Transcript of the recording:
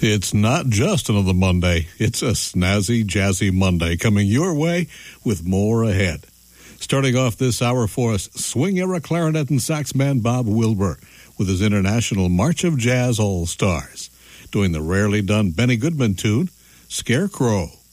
It's not just another Monday. It's a snazzy, jazzy Monday coming your way with more ahead. Starting off this hour for us, swing-era clarinet and sax man Bob Wilbur with his international March of Jazz All-Stars, doing the rarely done Benny Goodman tune, Scarecrow.